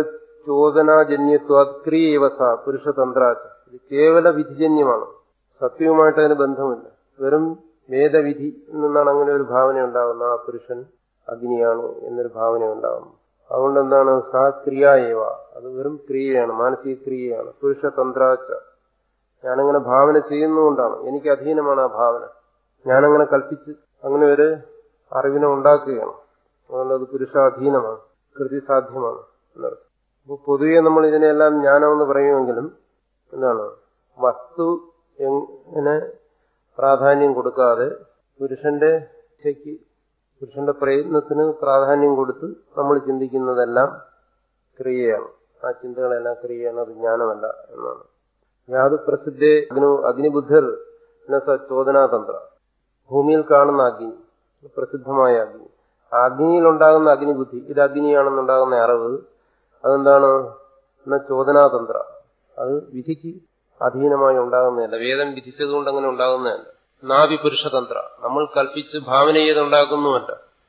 ചോദനാജന്യത്വാക്രിയേവസ പുരുഷതന്ത്രാച്ച. ഇത് കേവല വിധിജന്യമാണ്, സത്യവുമായിട്ട് അതിന് ബന്ധമില്ല. വെറും വേദവിധി നിന്നാണ് അങ്ങനെ ഒരു ഭാവന ഉണ്ടാകുന്നത്. ആ പുരുഷൻ അഗ്നിയാണ് എന്നൊരു ഭാവന ഉണ്ടാകുന്നു. അതുകൊണ്ട് എന്താണ്? സാ ക്രിയായേവ, അത് വെറും ക്രിയയാണ്, മാനസിക ക്രിയയാണ്. പുരുഷതന്ത്രാച്ച, ഞാനങ്ങനെ ഭാവന ചെയ്യുന്നതുകൊണ്ടാണ്, എനിക്ക് അധീനമാണ് ആ ഭാവന. ഞാനങ്ങനെ കൽപ്പിച്ച് അങ്ങനെ ഒരു അറിവിനെ ഉണ്ടാക്കുകയാണ്. അതുകൊണ്ട് അത് പുരുഷാധീനമാണ്, കൃതിസാധ്യമാണ് എന്നർത്ഥം. അപ്പോൾ പൊതുവെ നമ്മൾ ഇതിനെല്ലാം ജ്ഞാനമെന്ന് പറയുമെങ്കിലും എന്താണ്, വസ്തു എങ്ങനെ പ്രാധാന്യം കൊടുക്കാതെ പുരുഷന്റെ ഇച്ഛയ്ക്ക്, പുരുഷന്റെ പ്രയത്നത്തിന് പ്രാധാന്യം കൊടുത്ത് നമ്മൾ ചിന്തിക്കുന്നതെല്ലാം ക്രിയയാണ്. ആ ചിന്തകളെല്ലാം ക്രിയയാണ്, അത് ജ്ഞാനമല്ല എന്നാണ്. യാത് പ്രസിദ്ധേ അഗ്നി അഗ്നിബുദ്ധർ സ ചോദനാതന്ത്ര. ഭൂമിയിൽ കാണുന്ന അഗ്നി, പ്രസിദ്ധമായ അഗ്നി, ആ അഗ്നിയിലുണ്ടാകുന്ന അഗ്നിബുദ്ധി, ഇത് അഗ്നിയാണെന്നുണ്ടാകുന്ന അറിവ്, അതെന്താണ്? എന്ന ചോദനാതന്ത്ര, അത് വിധിക്ക് അധീനമായി ഉണ്ടാകുന്നതല്ല, വേദം വിധിച്ചതുകൊണ്ട് അങ്ങനെ ഉണ്ടാകുന്നതല്ല. നാഭി പുരുഷതന്ത്ര, നമ്മൾ കൽപ്പിച്ച് ഭാവന ചെയ്തുണ്ടാക്കുന്നുമല്ല.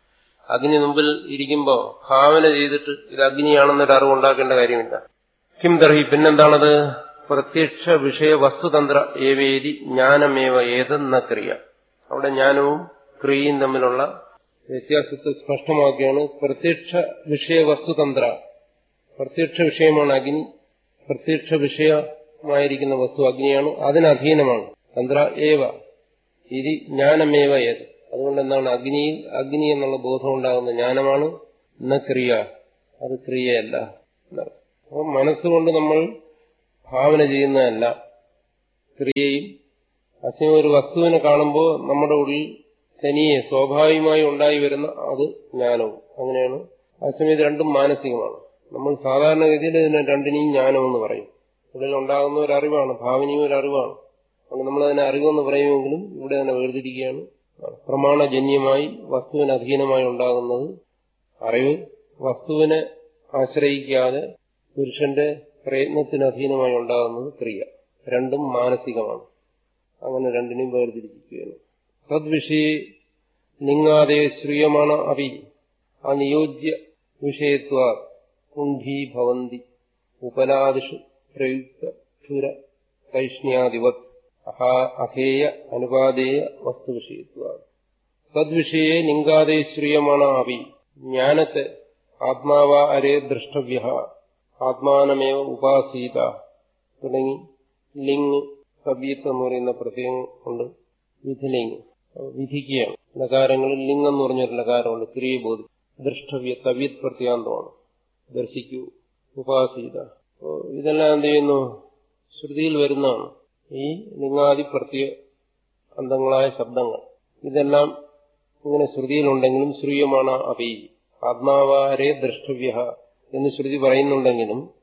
അഗ്നി മുമ്പിൽ ഇരിക്കുമ്പോൾ ഭാവന ചെയ്തിട്ട് ഇത് അഗ്നിയാണെന്നൊരു അറിവ് ഉണ്ടാക്കേണ്ട കാര്യമില്ല. കിം തർഹി, പിന്നെന്താണത്? പ്രത്യക്ഷ വിഷയ വസ്തുതന്ത്ര ഏവേദി ജ്ഞാനമേവ ഏതെന്ന ക്രിയ. അവിടെ ജ്ഞാനവും ക്രിയയും തമ്മിലുള്ള വ്യത്യാസത്തെ സ്പഷ്ടമാക്കിയാണ്. പ്രത്യക്ഷ വിഷയ വസ്തുതന്ത്ര, പ്രത്യക്ഷ വിഷയമാണ് അഗ്നി, പ്രത്യക്ഷ വിഷയമായിരിക്കുന്ന വസ്തു അഗ്നിയാണ്, അതിനധീനമാണ്. തന്ത്ര ഏവ ഇത് ജ്ഞാനമേവ ഏത്. അതുകൊണ്ട് എന്താണ്? അഗ്നിയിൽ അഗ്നി എന്നുള്ള ബോധം ഉണ്ടാകുന്ന ജ്ഞാനമാണ്, എന്ന ക്രിയ, അത് ക്രിയയല്ല. അപ്പോൾ മനസ്സുകൊണ്ട് നമ്മൾ ഭാവന ചെയ്യുന്നതല്ല ക്രിയയും. അസമയം ഒരു വസ്തുവിനെ കാണുമ്പോൾ നമ്മുടെ ഉള്ളിൽ തനിയെ സ്വാഭാവികമായി ഉണ്ടായി വരുന്ന അത് ജ്ഞാനവും അങ്ങനെയാണ്. അസമയം ഇത് രണ്ടും മാനസികമാണ്. നമ്മൾ സാധാരണഗതിയിൽ ഇതിനെ രണ്ടിനെയും ജ്ഞാനമെന്ന് പറയും. ഉള്ളിൽ ഉണ്ടാകുന്ന ഒരു അറിവാണ്, ഭാവനയും ഒരു അറിവാണ്. അതുകൊണ്ട് നമ്മളതിനെ അറിവെന്ന് പറയുമെങ്കിലും ഇവിടെ തന്നെ വേർതിരിക്കുകയാണ്. പ്രമാണജന്യമായി വസ്തുവിന് അധീനമായി ഉണ്ടാകുന്നത് അറിവ്, വസ്തുവിനെ ആശ്രയിക്കാതെ പുരുഷന്റെ പ്രയത്നത്തിന് അധീനമായി ഉണ്ടാകുന്നത് ക്രിയ. രണ്ടും മാനസികമാണ്. അങ്ങനെ രണ്ടിനെയും വേർതിരിക്കുകയാണ്. തദ്വിഷയ ലിംഗാദേ ശ്രീയമാണ് അഭി അനിയോജ്യ വിഷയത്വ കുണ്ഠീഭവന്തി ഉപലാദിഷു പ്രയുക്ത ക്ഷുര കൈഷ്ണ്യാദിവത് അഹേയ അനുപാദേയ വസ്തുവിഷയത്വ. തദ്വിഷയെ ലിംഗാദേ ശ്രീയമാണ് അഭി, ജ്ഞാനത്തെ ആത്മാവാ അരേ ദ്രഷ്ടവ്യ ആത്മാനമേവ ഉപാസീത തുടങ്ങി ലിംഗ് തവ്യത്ത് എന്ന് പറയുന്ന പ്രത്യയം കൊണ്ട് വിധിലിംഗ് വിധിക്കുകയാണ്. ലകാരങ്ങളിൽ ലിംഗം എന്ന് പറഞ്ഞൊരു ലകാരമുണ്ട്, ക്രിയബോധി. ദൃഷ്ടവ്യ തവ്യത് പ്രത്യാന്തമാണ്, ദർശിക്കൂ, ഉപാസീത. ഇതെല്ലാം എന്ത് ചെയ്യുന്നു? ശ്രുതിയിൽ വരുന്നതാണ്. ഈ ലിംഗാദി പ്രത്യ അന്തങ്ങളായ ശബ്ദങ്ങൾ ഇതെല്ലാം ഇങ്ങനെ ശ്രുതിയിലുണ്ടെങ്കിലും ശ്രീയമാണ് അഭി ആത്മാവാരേ ദ്രഷ്ടവ്യ എന്ന് ശ്രുതി പറയുന്നുണ്ടെങ്കിലും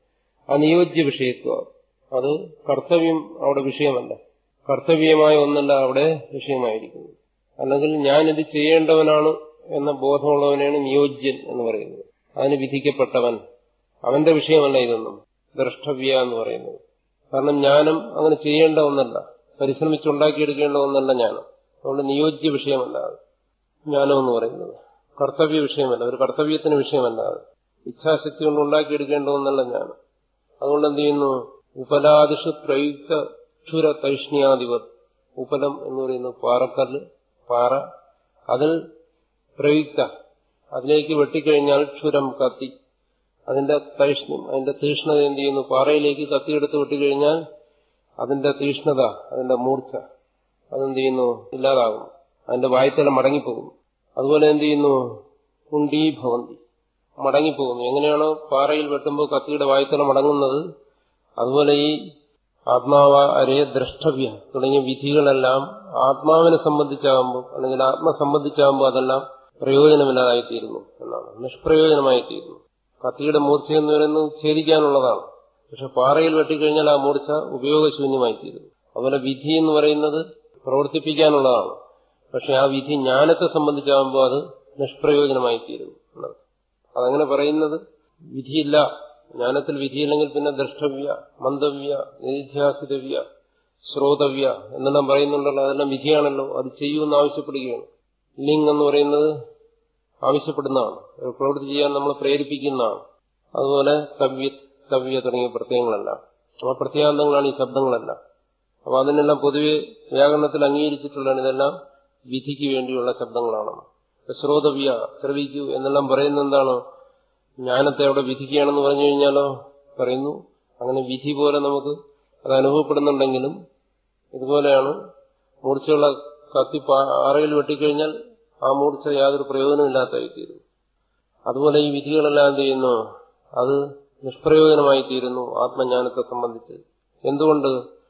അനിയോജ്യ വിഷയത്വം. അത് കർത്തവ്യം അവിടെ വിഷയമല്ല, കർത്തവ്യമായ ഒന്നല്ല അവിടെ വിഷയമായിരിക്കുന്നു. അല്ലെങ്കിൽ ഞാനിത് ചെയ്യേണ്ടവനാണ് എന്ന ബോധമുള്ളവനാണ് നിയോജ്യൻ എന്ന് പറയുന്നത്. അതിന് വിധിക്കപ്പെട്ടവൻ, അവന്റെ വിഷയമല്ല ഇതൊന്നും ദ്രഷ്ടവ്യ എന്ന് പറയുന്നത്. കാരണം ജ്ഞാനം അങ്ങനെ ചെയ്യേണ്ട ഒന്നല്ല, പരിശ്രമിച്ചുണ്ടാക്കിയെടുക്കേണ്ട ഒന്നല്ല ജ്ഞാനം. അതുകൊണ്ട് നിയോജ്യ വിഷയമല്ല അത് ജ്ഞാനം എന്ന് പറയുന്നത്. കർത്തവ്യ വിഷയമല്ല, ഒരു കർത്തവ്യത്തിന് വിഷയമല്ല അത്. ഇച്ഛാശക്തി കൊണ്ട് ഉണ്ടാക്കിയെടുക്കേണ്ട ഒന്നല്ല ജ്ഞാനം. അതുകൊണ്ട് എന്ത് ചെയ്യുന്നു? ഉപലാദിഷു പ്രയുക്ത ക്ഷുര തൈഷ്ണ്യാധിപത്. ഉപലം എന്ന് പറയുന്നത് പാറക്കല്ല്, പാറ, അതിൽ പ്രയുക്ത, അതിലേക്ക് വെട്ടിക്കഴിഞ്ഞാൽ ക്ഷുരം കത്തി, അതിന്റെ തൈഷ്ണ്യം, അതിന്റെ തീഷ്ണത എന്ത് ചെയ്യുന്നു? പാറയിലേക്ക് കത്തിയെടുത്ത് വെട്ടിക്കഴിഞ്ഞാൽ അതിന്റെ തീഷ്ണത, അതിന്റെ മൂർച്ച അതെന്ത് ചെയ്യുന്നു? ഇല്ലാതാകും. അതിന്റെ വായ്ത്തല മടങ്ങിപ്പോകുന്നു. അതുപോലെ എന്ത് ചെയ്യുന്നു? കുണ്ടീഭവന്തി, മടങ്ങിപ്പോകുന്നു. എങ്ങനെയാണോ പാറയിൽ വെട്ടുമ്പോൾ കത്തിയുടെ വായ്ത്തല മടങ്ങുന്നത്, അതുപോലെ ഈ ആത്മാവ അരേ ദ്രഷ്ടവ്യ തുടങ്ങിയ വിധികളെല്ലാം ആത്മാവിനെ സംബന്ധിച്ചാകുമ്പോൾ അല്ലെങ്കിൽ ആത്മസംബന്ധിച്ചാകുമ്പോൾ അതെല്ലാം പ്രയോജനമില്ലാതായിത്തീരുന്നു എന്നാണ്, നിഷ്പ്രയോജനമായിത്തീരുന്നു. കത്തിയുടെ മൂർച്ച എന്ന് പറയുന്നത് ഛേദിക്കാനുള്ളതാണ്. പക്ഷെ പാറയിൽ വെട്ടിക്കഴിഞ്ഞാൽ ആ മൂർച്ച ഉപയോഗശൂന്യമായിത്തീരുന്നു. അതുപോലെ വിധി എന്ന് പറയുന്നത് പ്രവർത്തിപ്പിക്കാനുള്ളതാണ്. പക്ഷെ ആ വിധി ജ്ഞാനത്തെ സംബന്ധിച്ചാകുമ്പോൾ അത് നിഷ്പ്രയോജനമായിത്തീരുന്നു എന്നാണ്. അതങ്ങനെ പറയുന്നത് വിധിയില്ല, ജ്ഞാനത്തിൽ വിധിയില്ലെങ്കിൽ പിന്നെ ദ്രഷ്ടവ്യ, മന്ദവ്യ, നിധ്യാസിതവ്യ, ശ്രോതവ്യ എന്നെല്ലാം പറയുന്നുണ്ടല്ലോ. അതെല്ലാം വിധിയാണല്ലോ, അത് ചെയ്യുമെന്ന് ആവശ്യപ്പെടുകയാണ്. ലിംഗ് എന്ന് പറയുന്നത് ആവശ്യപ്പെടുന്നതാണ്, ഒരു പ്രവൃത്തി ചെയ്യാൻ നമ്മൾ പ്രേരിപ്പിക്കുന്നതാണ്. അതുപോലെ കവ്യ, കവ്യ തുടങ്ങിയ പ്രത്യയങ്ങളെല്ലാം, ആ പ്രത്യാന്തങ്ങളാണ് ഈ ശബ്ദങ്ങളെല്ലാം. അപ്പൊ അതിനെല്ലാം പൊതുവെ വ്യാകരണത്തിൽ അംഗീകരിച്ചിട്ടുള്ളതാണ് ഇതെല്ലാം വിധിക്ക് വേണ്ടിയുള്ള ശബ്ദങ്ങളാണ്. ശ്രോതവ്യ, ശ്രവിക്കൂ എന്നെല്ലാം പറയുന്നത് എന്താണ്? ജ്ഞാനത്തെ അവിടെ വിധിക്കുകയാണെന്ന് പറഞ്ഞു കഴിഞ്ഞാലോ പറയുന്നു അങ്ങനെ വിധി പോലെ നമുക്ക് അത് അനുഭവപ്പെടുന്നുണ്ടെങ്കിലും ഇതുപോലെയാണ് മൂർച്ചയുള്ള കത്തി പാറയിൽ വെട്ടിക്കഴിഞ്ഞാൽ ആ മൂർച്ച യാതൊരു പ്രയോജനമില്ലാത്തതായിത്തീരുന്നു. അതുപോലെ ഈ വിധികളെല്ലാം എന്ത് ചെയ്യുന്നു? അത് നിഷ്പ്രയോജനമായിത്തീരുന്നു ആത്മജ്ഞാനത്തെ സംബന്ധിച്ച്. എന്തുകൊണ്ട്?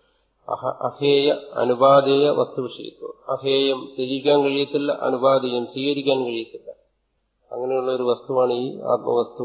അഹേയ അനുപാതേയ വസ്തുവിഷയത്വം. അഹേയം ത്യജിക്കാൻ കഴിയത്തില്ല, അനുപാതേയം സ്വീകരിക്കാൻ കഴിയത്തില്ല. അങ്ങനെയുള്ള ഒരു വസ്തുവാണ് ഈ ആത്മവസ്തു.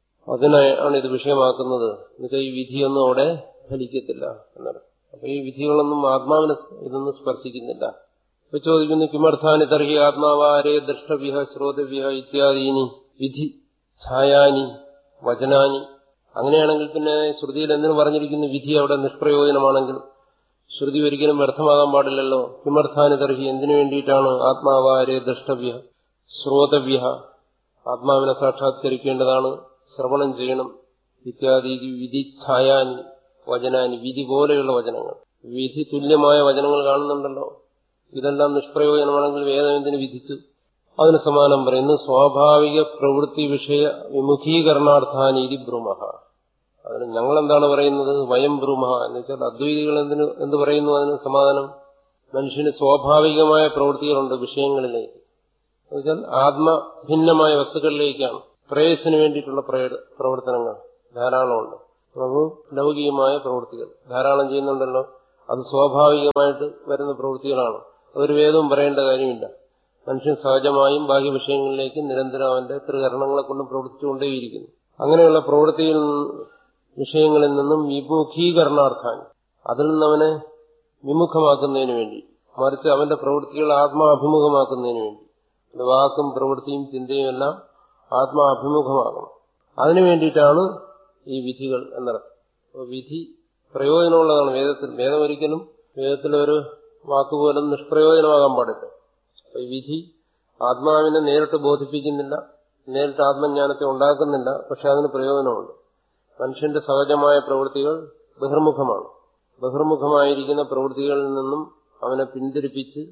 അതിനാണ് ഇത് വിഷയമാക്കുന്നത്. എന്നുവെച്ചാൽ ഈ വിധിയൊന്നും അവിടെ ഫലിക്കത്തില്ല എന്നാണ്. അപ്പൊ ഈ വിധികളൊന്നും ആത്മാവിനെ ഇതൊന്നും സ്പർശിക്കുന്നില്ല. ഇപ്പൊ ചോദിക്കുന്നു, കിമർത്ഥാനി തർഹി ആത്മാവാരേ ദ്രഷ്ടവ്യ ശ്രോതവ്യ ഇത്യാദീനി വിധി ഛായാനി വചനാനി. അങ്ങനെയാണെങ്കിൽ പിന്നെ ശ്രുതിയിൽ എന്തിനു പറഞ്ഞിരിക്കുന്നു വിധി അവിടെ നിഷ്പ്രയോജനമാണെങ്കിൽ? ശ്രുതി ഒരിക്കലും വ്യർത്ഥമാകാൻ പാടില്ലല്ലോ. കിമർത്ഥാനി തർഹി, എന്തിനു വേണ്ടിയിട്ടാണ് ആത്മാവാരേ ദ്രഷ്ടവ്യ ശ്രോതവ്യ, ആത്മാവിനെ സാക്ഷാത്കരിക്കേണ്ടതാണ്, ശ്രവണം ചെയ്യണം. ഇത്യാദി വിധി ഛായാനി വചനാനി, വിധി പോലെയുള്ള വചനങ്ങൾ, വിധി തുല്യമായ വചനങ്ങൾ കാണുന്നുണ്ടല്ലോ. ഇതെല്ലാം നിഷ്പ്രയോജനമാണെങ്കിൽ വേദം എന്തിനു വിധിച്ചു? അതിന് സമാനം പറയുന്നു, സ്വാഭാവിക പ്രവൃത്തി വിഷയ വിമുഖീകരണാർത്ഥാനീതി ബ്രൂമഹ. അതിന് ഞങ്ങളെന്താണ് പറയുന്നത്? വയം ബ്രൂമഹ എന്ന് വെച്ചാൽ അദ്വൈതികൾ എന്തിനു എന്ത് പറയുന്നു? അതിന് സമാധാനം, മനുഷ്യന് സ്വാഭാവികമായ പ്രവൃത്തികളുണ്ട് വിഷയങ്ങളിലേക്ക്. എന്നുവെച്ചാൽ ആത്മഭിന്നമായ വസ്തുക്കളിലേക്കാണ്. പ്രേയസിന് വേണ്ടിയിട്ടുള്ള പ്രവർത്തനങ്ങൾ ധാരാളമുണ്ട്. നമുക്ക് ലൗകികമായ പ്രവൃത്തികൾ ധാരാളം ചെയ്യുന്നുണ്ടല്ലോ. അത് സ്വാഭാവികമായിട്ട് വരുന്ന പ്രവൃത്തികളാണ്. അതൊരു വേദവും പറയേണ്ട കാര്യമില്ല. മനുഷ്യൻ സഹജമായും ബാഹ്യ വിഷയങ്ങളിലേക്ക് നിരന്തരം അവന്റെ ത്രികരണങ്ങളെ കൊണ്ടും പ്രവർത്തിച്ചുകൊണ്ടേയിരിക്കുന്നു. അങ്ങനെയുള്ള പ്രവൃത്തിയിൽ വിഷയങ്ങളിൽ നിന്നും വിമുഖീകരണാർത്ഥാൻ, അതിൽ നിന്നവനെ വിമുഖമാക്കുന്നതിന് വേണ്ടി, മറിച്ച് അവന്റെ പ്രവൃത്തികൾ ആത്മാഭിമുഖമാക്കുന്നതിന് വേണ്ടി, വാക്കും പ്രവൃത്തിയും ചിന്തയും എല്ലാം ആത്മാഭിമുഖമാകണം. അതിനു വേണ്ടിയിട്ടാണ് ഈ വിധികൾ എന്നർത്ഥം. വിധി പ്രയോജനമുള്ളതാണ് വേദത്തിൽ. വേദം ഒരിക്കലും വേദത്തിലൊരു വാക്കുപോലും നിഷ്പ്രയോജനമാകാൻ പാടില്ല. ഈ വിധി ആത്മാവിനെ നേരിട്ട് ബോധിപ്പിക്കുന്നില്ല, നേരിട്ട് ആത്മജ്ഞാനത്തെ ഉണ്ടാക്കുന്നില്ല. പക്ഷെ അതിന് പ്രയോജനമുണ്ട്. മനുഷ്യന്റെ സഹജമായ പ്രവൃത്തികൾ ബഹിർമുഖമാണ്. ബഹിർമുഖമായിരിക്കുന്ന പ്രവൃത്തികളിൽ നിന്നും അവനെ പിന്തിരിപ്പിച്ച്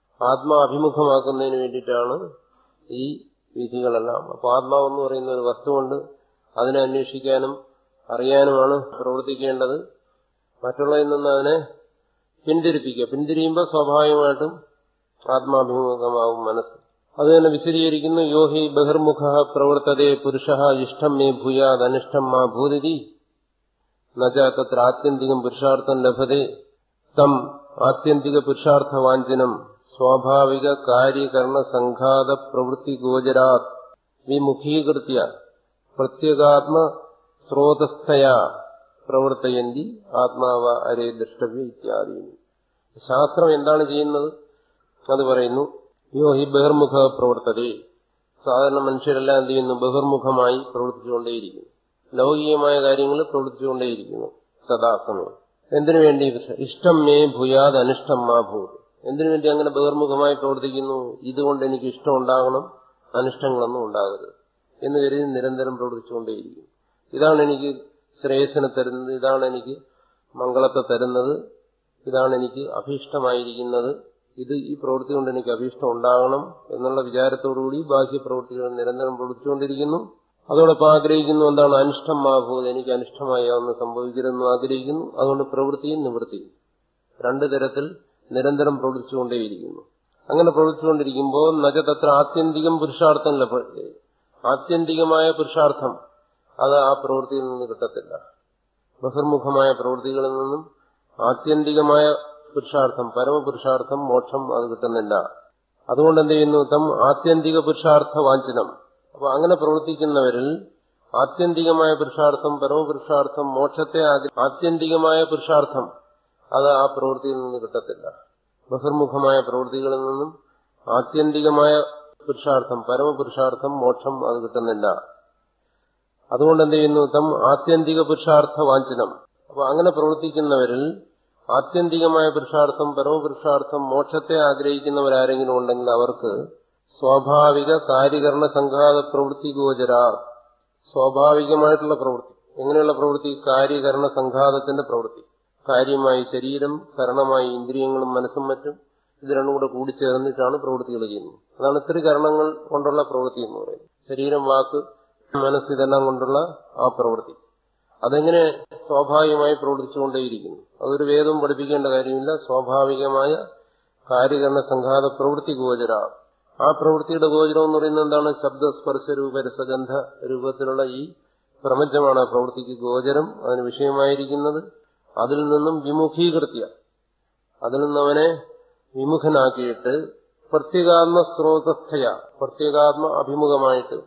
ആത്മാഭിമുഖമാക്കുന്നതിന് വേണ്ടിയിട്ടാണ് ഈ വിധികളെല്ലാം. അപ്പൊ ആത്മാവെന്ന് പറയുന്ന ഒരു വസ്തുവുണ്ട്, അതിനെ അന്വേഷിക്കാനും അറിയാനുമാണ് പ്രവർത്തിക്കേണ്ടത്. മറ്റുള്ളതിൽ നിന്ന് അതിനെ പിന്തിരിപ്പിക്കുക. പിന്തിരിയുമ്പോൾ സ്വാഭാവികമായിട്ടും ആത്മാഭിമുഖമാവും മനസ്സ്. അത് തന്നെ വിശദീകരിക്കുന്നു. യോഹി ബഹിർമുഖ പ്രവർത്തതേ പുരുഷ ഇഷ്ടം മേ ഭൂയാത് അനിഷ്ടം മാ ഭൂതിരി നജ തത്ര ആത്യന്തികം പുരുഷാർത്ഥം ലഭതേ തം ആത്യന്തിക പുരുഷാർത്ഥ വാഞ്ചനം സ്വാഭാവിക കാര്യകരണ സംഘാത പ്രവൃത്തി ഗോചരാത് വിമുഖീകൃത്യ പ്രത്യേകാത്മ സ്രോതസ്ഥയാ പ്രവർത്തയന്തി ആത്മാവ അരേ ദ്രഷ്ടവ്യ ഇത്യാദി. ശാസ്ത്രം എന്താണ് ചെയ്യുന്നത് അത് പറയുന്നു. യോ ഹി ബഹിർമുഖ പ്രവർത്തതേ. സാധാരണ മനുഷ്യരെല്ലാം എന്ത് ചെയ്യുന്നു? ബഹിർമുഖമായി പ്രവർത്തിച്ചുകൊണ്ടേയിരിക്കുന്നു. ലൗകികമായ കാര്യങ്ങൾ പ്രവർത്തിച്ചുകൊണ്ടേയിരിക്കുന്നു സദാസമയം. എന്തിനു വേണ്ടി? ഇഷ്ടം മേ ഭൂയാത് അനിഷ്ടം മാ ഭൂത്. എന്തിനു വേണ്ടി അങ്ങനെ ബഹിർമുഖമായി പ്രവർത്തിക്കുന്നു? ഇതുകൊണ്ട് എനിക്ക് ഇഷ്ടം ഉണ്ടാകണം, അനിഷ്ടങ്ങളൊന്നും ഉണ്ടാകരുത് എന്ന് കരുതി നിരന്തരം പ്രവർത്തിച്ചുകൊണ്ടേയിരിക്കും. ഇതാണ് എനിക്ക് ശ്രേയസ്സിനെ തരുന്നത്, ഇതാണ് എനിക്ക് മംഗളത്തെ തരുന്നത്, ഇതാണ് എനിക്ക് അഭീഷ്ടമായിരിക്കുന്നത്, ഇത് ഈ പ്രവൃത്തി കൊണ്ട് എനിക്ക് അഭീഷ്ടം ഉണ്ടാകണം എന്നുള്ള വിചാരത്തോടുകൂടി ബാഹ്യ പ്രവൃത്തികൾ നിരന്തരം പ്രവർത്തിച്ചുകൊണ്ടിരിക്കുന്നു. അതോടൊപ്പം ആഗ്രഹിക്കുന്നു എന്താണ്? അനിഷ്ടം ആകുന്നത്, എനിക്ക് അനിഷ്ടമായി ഒന്ന് സംഭവിക്കരുതെന്ന് ആഗ്രഹിക്കുന്നു. അതുകൊണ്ട് പ്രവൃത്തിയും നിവൃത്തിയും രണ്ടു തരത്തിൽ നിരന്തരം പ്രവർത്തിച്ചുകൊണ്ടേയിരിക്കുന്നു. അങ്ങനെ പ്രവർത്തിച്ചുകൊണ്ടിരിക്കുമ്പോൾ നജതത്ര ആത്യന്തികം പുരുഷാർത്ഥം ലഭ്യത്തെ. ആത്യന്തികമായ പുരുഷാർത്ഥം അത് ആ പ്രവൃത്തിയിൽ നിന്ന് കിട്ടത്തില്ല. ബഹിർമുഖമായ പ്രവൃത്തികളിൽ നിന്നും ആത്യന്തികമായ പുരുഷാർത്ഥം, പരമപുരുഷാർത്ഥം, മോക്ഷം അത് കിട്ടുന്നില്ല. അതുകൊണ്ട് എന്ത് ചെയ്യുന്നു? തം ആത്യന്തിക പുരുഷാർത്ഥ വാഞ്ചനം. അപ്പൊ അങ്ങനെ പ്രവർത്തിക്കുന്നവരിൽ ആത്യന്തികമായ പുരുഷാർത്ഥം, പരമപുരുഷാർത്ഥം, മോക്ഷത്തെ ആത്യന്തികമായ പുരുഷാർത്ഥം അത് ആ പ്രവൃത്തിയിൽ നിന്ന് കിട്ടത്തില്ല. ബഹിർമുഖമായ പ്രവൃത്തികളിൽ നിന്നും ആത്യന്തികമായ പുരുഷാർത്ഥം, പരമപുരുഷാർത്ഥം, മോക്ഷം അത് കിട്ടുന്നില്ല. അതുകൊണ്ട് എന്ത് ചെയ്യുന്നു? തം ആത്യന്തിക പുരുഷാർത്ഥ വാഞ്ചനം. അപ്പൊ അങ്ങനെ പ്രവർത്തിക്കുന്നവരിൽ ആത്യന്തികമായ പുരുഷാർത്ഥം, പരമപുരുഷാർത്ഥം, മോക്ഷത്തെ ആഗ്രഹിക്കുന്നവരാരെങ്കിലും ഉണ്ടെങ്കിൽ അവർക്ക് സ്വാഭാവിക കാര്യകരണ സംഘാത പ്രവൃത്തി ഗോചര. സ്വാഭാവികമായിട്ടുള്ള പ്രവൃത്തി. എങ്ങനെയുള്ള പ്രവൃത്തി? കാര്യകരണ സംഘാതത്തിന്റെ പ്രവൃത്തി. കാര്യമായി ശരീരം, കരണമായി ഇന്ദ്രിയങ്ങളും മനസ്സും മറ്റും ഇത് രണ്ടും കൂടെ കൂടിച്ചേർന്നിട്ടാണ് പ്രവൃത്തികൾ ചെയ്യുന്നത്. അതാണ് ത്രികരണങ്ങൾ കൊണ്ടുള്ള പ്രവൃത്തി എന്ന് പറയുന്നത്. ശരീരം, വാക്ക്, മനസ്സ് ഇതെല്ലാം കൊണ്ടുള്ള ആ പ്രവൃത്തി. അതെങ്ങനെ സ്വാഭാവികമായി പ്രവർത്തിച്ചുകൊണ്ടേയിരിക്കുന്നു. അതൊരു വേദവും പഠിപ്പിക്കേണ്ട കാര്യമില്ല. സ്വാഭാവികമായ കാര്യകരണ സംഘാത പ്രവൃത്തി ഗോചര. ആ പ്രവൃത്തിയുടെ ഗോചരം എന്ന് പറയുന്നത് എന്താണ്? ശബ്ദസ്പർശ രൂപ രസഗന്ധ രൂപത്തിലുള്ള ഈ പ്രപഞ്ചമാണ് ആ പ്രവൃത്തിക്ക് ഗോചരം, അതിന് വിഷയമായിരിക്കുന്നത്. അതിൽ നിന്നും വിമുഖീകൃത്യ, അതിൽ നിന്നവനെ വിമുഖനാക്കിയിട്ട് പ്രത്യേകാത്മ സ്രോതസ്ഥയ, പ്രത്യേകാത്മ അഭിമുഖമായിട്ട്,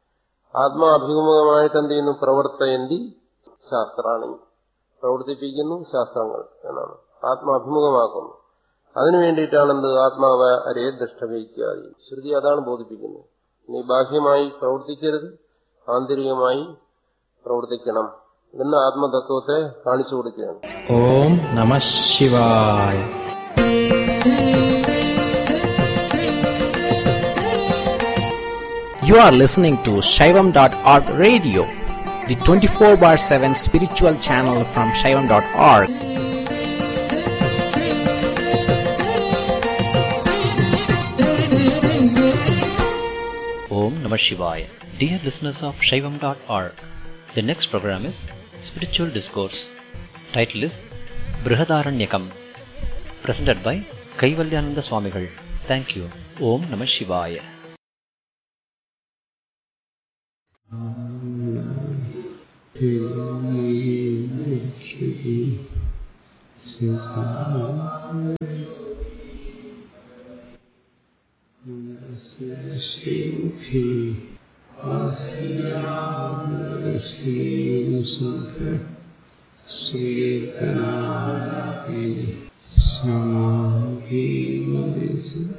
ആത്മാഭിമുഖമായിട്ട് എന്ത് ചെയ്യുന്നു? പ്രവർത്തയന്തി ശാസ്ത്രാണി. പ്രവർത്തിപ്പിക്കുന്നു ശാസ്ത്രങ്ങൾ എന്നാണ്. ആത്മാഭിമുഖമാക്കുന്നു. അതിനു വേണ്ടിയിട്ടാണ് എന്ത്? ആത്മാവ അരേ ദ്രഷ്ടവ്യാദി. ശ്രുതി അതാണ് ബോധിപ്പിക്കുന്നത്. നീ ബാഹ്യമായി പ്രവർത്തിക്കരുത്, ആന്തരികമായി പ്രവർത്തിക്കണം എന്ന ആത്മതത്വത്തെ കാണിച്ചു കൊടുക്കുകയാണ്. ഓം നമഃ ശിവായ. You are listening to Shaivam dot org radio, the twenty-four bar seven spiritual channel from Shaivam dot org. Om Namah Shivaya. Dear listeners of Shaivam dot org, the next program is Spiritual Discourse. Title is Brihadaranyakam. Presented by Kaivalyananda Swamigal. Thank you. Om Namah Shivaya. Sri